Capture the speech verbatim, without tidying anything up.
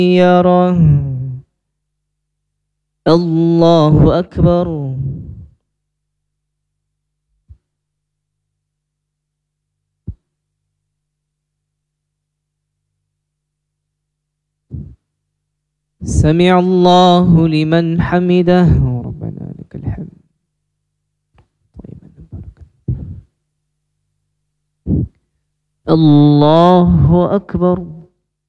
يره الله أكبر. سمع الله لمن حمده ربنا لك الحمد. الله أكبر.